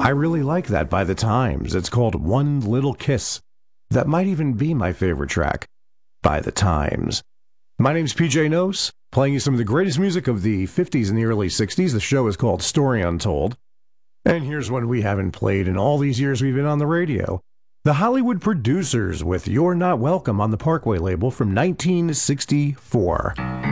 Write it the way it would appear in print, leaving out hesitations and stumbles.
I really like that by The Times. It's called One Little Kiss. That might even be my favorite track by The Times. My name's PJ Nose, playing you some of the greatest music of the 50s and the early 60s. The show is called Story Untold. And here's one we haven't played in all these years we've been on the radio. The Hollywood Producers with You're Not Welcome on the Parkway label from 1964.